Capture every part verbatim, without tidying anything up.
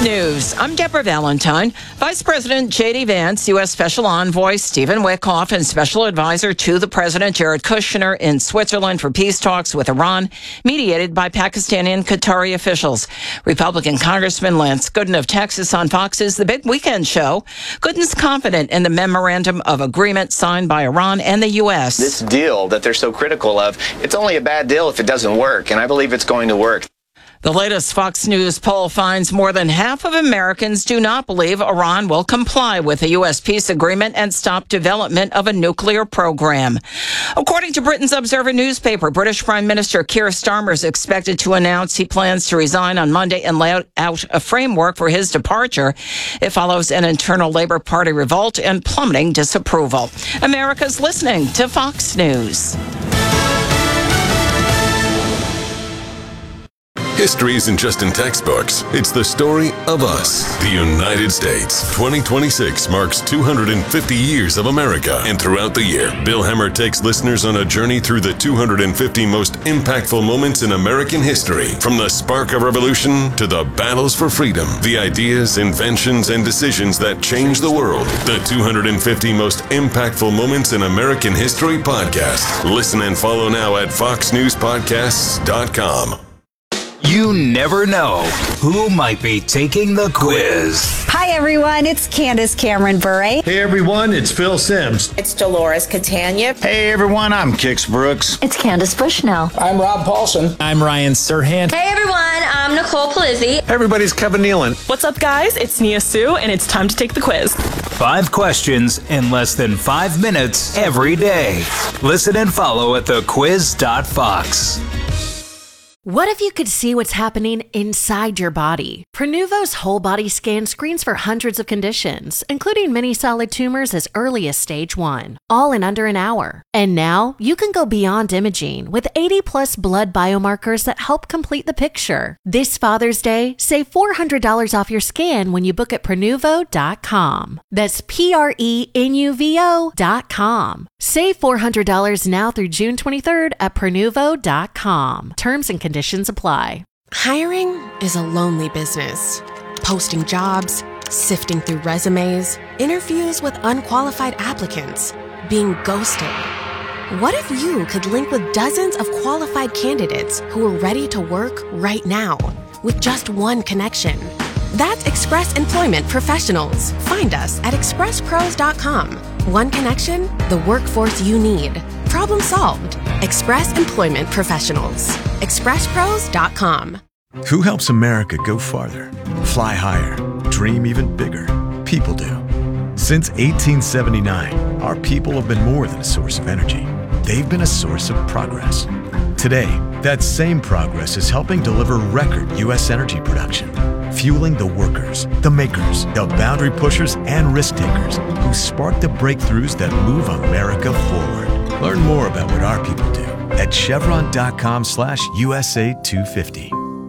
News. I'm Deborah Valentine. Vice President J D. Vance, U S. Special Envoy Stephen Witkoff, and Special Advisor to the President Jared Kushner in Switzerland for peace talks with Iran, mediated by Pakistani and Qatari officials. Republican Congressman Lance Gooden of Texas on Fox's The Big Weekend Show. Gooden's confident in the memorandum of agreement signed by Iran and the U S. This deal that they're so critical of, it's only a bad deal if it doesn't work, and I believe it's going to work. The latest Fox News poll finds more than half of Americans do not believe Iran will comply with the U S peace agreement and stop development of a nuclear program. According to Britain's Observer newspaper, British Prime Minister Keir Starmer is expected to announce he plans to resign on Monday and lay out a framework for his departure. It follows an internal Labour Party revolt and plummeting disapproval. America's listening to Fox News. History isn't just in textbooks. It's the story of us, the United States. twenty twenty-six marks two hundred fifty years of America. And throughout the year, Bill Hemmer takes listeners on a journey through the two hundred fifty most impactful moments in American history. From the spark of revolution to the battles for freedom, the ideas, inventions, and decisions that changed the world. The two hundred fifty most impactful moments in American history podcast. Listen and follow now at fox news podcasts dot com. You never know who might be taking the quiz. Hi, everyone. It's Candace Cameron Bure. Hey, everyone. It's Phil Sims. It's Dolores Catania. Hey, everyone. I'm Kix Brooks. It's Candace Bushnell. I'm Rob Paulson. I'm Ryan Serhant. Hey, everyone. I'm Nicole Palizzi. Everybody's Kevin Nealon. What's up, guys? It's Nia Sue, and it's time to take the quiz. Five questions in less than five minutes every day. Listen and follow at the quiz dot fox. What if you could see what's happening inside your body? Prenuvo's whole body scan screens for hundreds of conditions, including many solid tumors as early as stage one, all in under an hour. And now you can go beyond imaging with eighty plus blood biomarkers that help complete the picture. This Father's Day, save four hundred dollars off your scan when you book at Prenuvo dot com. That's P R E N U V O dot com. Save four hundred dollars now through June twenty-third at Prenuvo dot com. Terms and conditions apply. Hiring is a lonely business. Posting jobs, sifting through resumes, interviews with unqualified applicants, being ghosted. What if you could link with dozens of qualified candidates who are ready to work right now with just one connection? That's Express Employment Professionals. Find us at express pros dot com. One connection, the workforce you need. Problem solved. Express Employment Professionals. express pros dot com. Who helps America go farther, fly higher, dream even bigger? People do. Since eighteen seventy-nine, our people have been more than a source of energy. They've been a source of progress. Today, that same progress is helping deliver record U S energy production, fueling the workers, the makers, the boundary pushers, and risk takers who spark the breakthroughs that move America forward. Learn more about what our people do at chevron dot com slash U S A two fifty.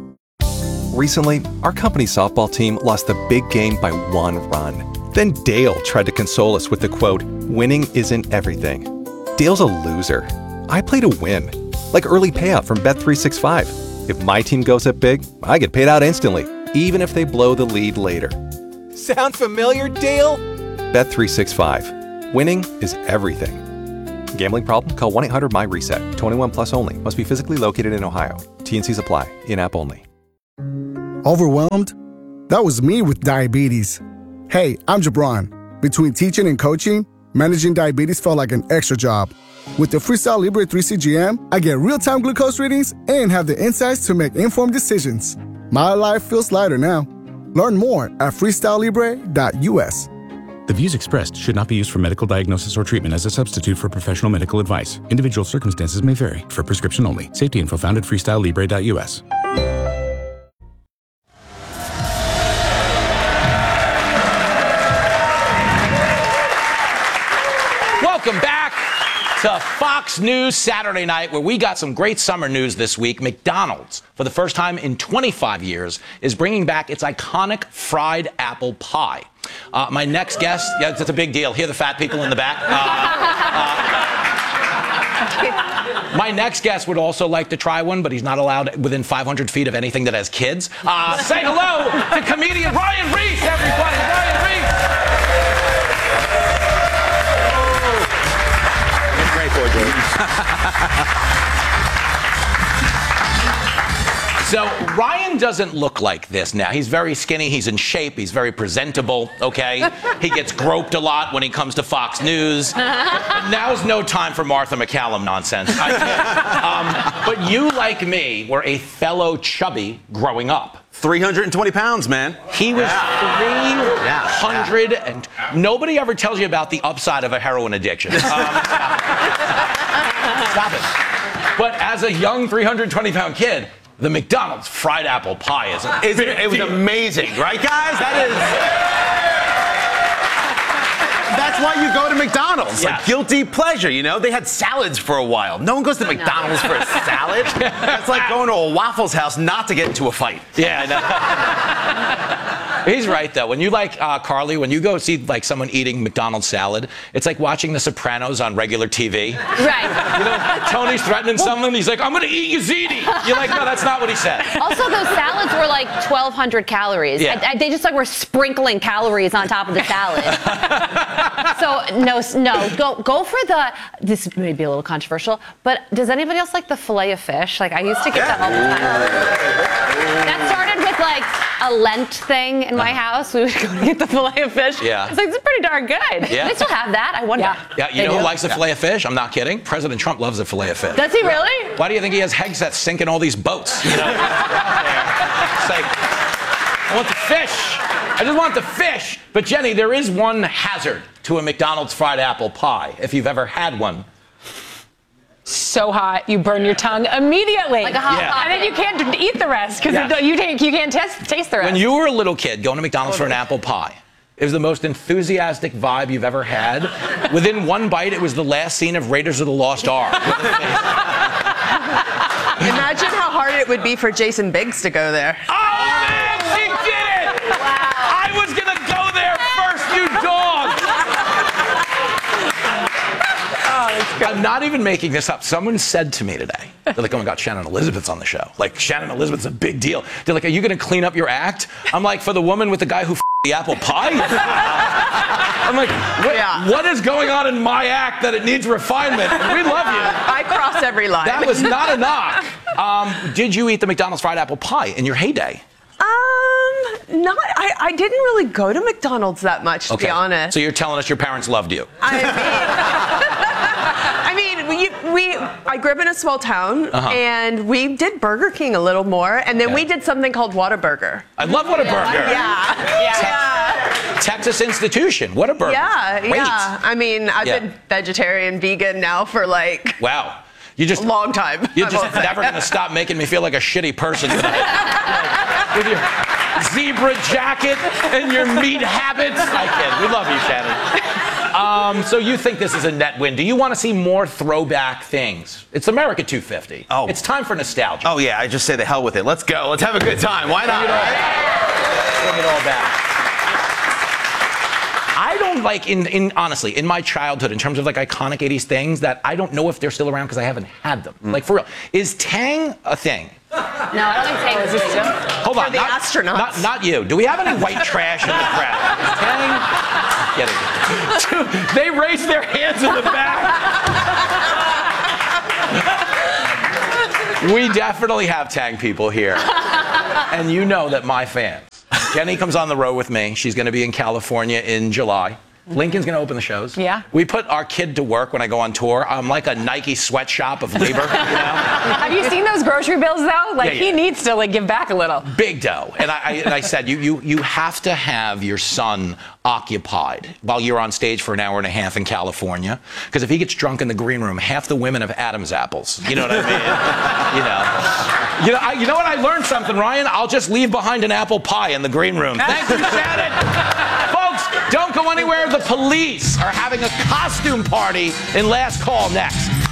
Recently, our company softball team lost the big game by one run. Then Dale tried to console us with the quote, "Winning isn't everything." Dale's a loser. I play to win, like early payout from Bet three sixty-five. If my team goes up big, I get paid out instantly, even if they blow the lead later. Sound familiar, Dale? Bet three sixty-five. Winning is everything. Gambling problem? Call one eight hundred M Y reset. twenty-one plus only. Must be physically located in Ohio. T and Cs apply. In-app only. Overwhelmed? That was me with diabetes. Hey, I'm Jabron. Between teaching and coaching, managing diabetes felt like an extra job. With the Freestyle Libre three C G M, I get real-time glucose readings and have the insights to make informed decisions. My life feels lighter now. Learn more at freestyle libre dot U S. The views expressed should not be used for medical diagnosis or treatment as a substitute for professional medical advice. Individual circumstances may vary. For prescription only. Safety info found at freestyle libre dot U S. Welcome back to Fox News Saturday Night, where we got some great summer news this week. McDonald's, for the first time in twenty-five years, is bringing back its iconic fried apple pie. Uh, my next guest, yeah, that's a big deal. Hear the fat people in the back? Uh, uh, My next guest would also like to try one, but he's not allowed within five hundred feet of anything that has kids. Uh, say hello to comedian Ryan Reese, everybody. Ryan Reese. Great boy, George. So Ryan doesn't look like this now. He's very skinny. He's in shape. He's very presentable, okay? He gets groped a lot when he comes to Fox News. Now's no time for Martha McCallum nonsense. I can't. Um, but you, like me, were a fellow chubby growing up. three hundred twenty pounds, man. He was yeah. three hundred, yeah. and nobody ever tells you about the upside of a heroin addiction. Um, stop it. But as a young three hundred twenty pound kid, the McDonald's fried apple pie is a Is it, it was amazing, right, guys? That is... That's why you go to McDonald's. Yeah. Like guilty pleasure, you know? They had salads for a while. No one goes to McDonald's for a salad. That's like going to a Waffles House not to get into a fight. Yeah, I know. He's right, though. When you like uh, Carly, when you go see like someone eating McDonald's salad, it's like watching The Sopranos on regular T V. Right. You know, Tony's threatening someone. He's like, "I'm going to eat your ziti." You're like, "No, that's not what he said." Also, those salads were like twelve hundred calories. Yeah. I, I, they just like were sprinkling calories on top of the salad. So no, no, go go for the. This may be a little controversial, but does anybody else like the fillet of fish? Like I used to get that all the time. That started with like a Lent thing in my house. We would go to get the fillet of fish. Yeah. It's like, it's pretty darn good. Yeah. They still have that. I wonder. Yeah, yeah you They know do? who likes a Yeah. fillet of fish? I'm not kidding. President Trump loves a fillet of fish. Does he really? Why do you think he has Hegseth sinking all these boats? You know, it's like, I want the fish. I just want the fish. But Jenny, there is one hazard to a McDonald's fried apple pie, if you've ever had one. So hot, you burn your tongue immediately. Like a hot Yeah. pocket. And then you can't eat the rest because Yeah. you, take- you can't taste, taste the rest. When you were a little kid going to McDonald's for an apple pie, it was the most enthusiastic vibe you've ever had. Within one bite, it was the last scene of Raiders of the Lost Ark. Imagine how hard it would be for Jason Biggs to go there. Oh, man, she did it! Wow. I was going to go there first, you dog! I'm not even making this up. Someone said to me today, they're like, "Oh my God, Shannon Elizabeth's on the show. Like, Shannon Elizabeth's a big deal." They're like, "Are you going to clean up your act?" I'm like, "For the woman with the guy who f***ed the apple pie?" I'm like, what, Yeah. what is going on in my act that it needs refinement? We love you. I cross every line. That was not a knock. Um, did you eat the McDonald's fried apple pie in your heyday? Um, not. I, I didn't really go to McDonald's that much, to Okay. be honest. So you're telling us your parents loved you. I mean, we, we I grew up in a small town, Uh-huh. and we did Burger King a little more, and then Yeah. we did something called Whataburger. I love Whataburger. Yeah. Yeah. Texas institution. Whataburger. Yeah, Great. yeah. I mean, I've Yeah. been vegetarian, vegan now for like Wow. You just a long time. You're I just won't say. never going to stop making me feel like a shitty person tonight. With your zebra jacket and your meat habits. I kid. We love you, Shannon. Um, so you think this is a net win. Do you want to see more throwback things? It's America two fifty. Oh. It's time for nostalgia. Oh, yeah, I just say the hell with it. Let's go. Let's have a good time. Why not? Bring it all back. Bring it all back. I don't like, in, in honestly, in my childhood, in terms of like iconic eighties things, that I don't know if they're still around because I haven't had them. Mm. Like, for real. Is Tang a thing? No, I don't think Tang is a thing. Hold on. the not, astronauts. Not, not you. Do we have any white trash in the crowd? Is Tang? Get it. They raised their hands in the back. We definitely have Tang people here. And you know that my fans. Jenny comes on the road with me. She's going to be in California in July. Lincoln's going to open the shows. Yeah. We put our kid to work when I go on tour. I'm like a Nike sweatshop of labor. You know? Have you seen those grocery bills though? Like Yeah, he yeah. needs to like give back a little. Big dough. And I, I, and I said, you, you, you have to have your son occupied while you're on stage for an hour and a half in California. Because if he gets drunk in the green room, half the women have Adam's apples. You know what I mean? you know. You know, I, you know what? I learned something, Ryan. I'll just leave behind an apple pie in the green room. Thank you, Shannon. Folks, don't go anywhere. The police are having a costume party in Last Call next.